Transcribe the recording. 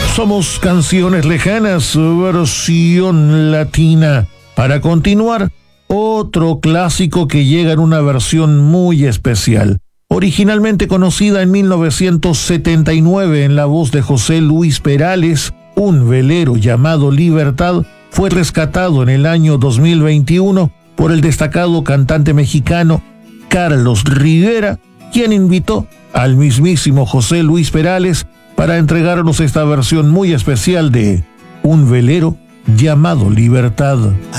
Somos Canciones Lejanas, versión latina. Para continuar, otro clásico que llega en una versión muy especial. Originalmente conocida en 1979 en la voz de José Luis Perales, Un velero llamado Libertad fue rescatado en el año 2021 por el destacado cantante mexicano Carlos Rivera, quien invitó al mismísimo José Luis Perales para entregarnos esta versión muy especial de Un velero llamado Libertad.